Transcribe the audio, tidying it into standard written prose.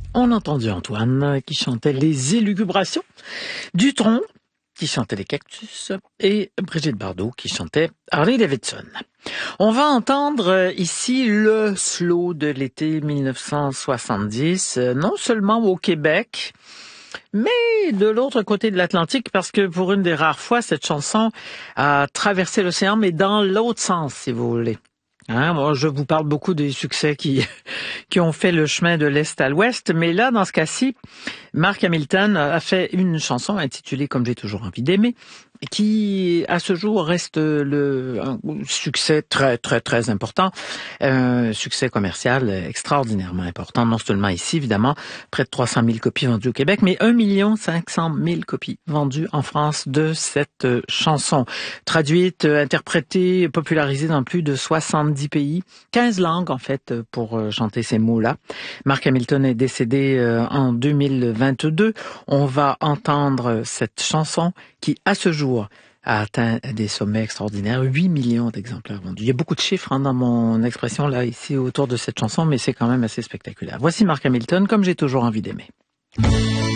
On a entendu Antoine qui chantait les élucubrations, Dutronc qui chantait les cactus et Brigitte Bardot qui chantait Harley Davidson. On va entendre ici le slow de l'été 1970, non seulement au Québec, mais de l'autre côté de l'Atlantique, parce que pour une des rares fois, cette chanson a traversé l'océan, mais dans l'autre sens, si vous voulez. Moi, je vous parle beaucoup des succès qui ont fait le chemin de l'Est à l'Ouest, mais là, dans ce cas-ci, Mark Hamilton a fait une chanson intitulée « Comme j'ai toujours envie d'aimer », qui, à ce jour, reste un succès très, très, très important, un succès commercial extraordinairement important, non seulement ici, évidemment, près de 300 000 copies vendues au Québec, mais 1 500 000 copies vendues en France de cette chanson. Traduite, interprétée, popularisée dans plus de 70 pays, 15 langues, en fait, pour chanter ces mots-là. Mark Hamilton est décédé en 2022. On va entendre cette chanson qui, à ce jour, a atteint des sommets extraordinaires, 8 millions d'exemplaires vendus. Il y a beaucoup de chiffres dans mon expression là ici autour de cette chanson, mais c'est quand même assez spectaculaire. Voici Mark Hamilton, Comme j'ai toujours envie d'aimer.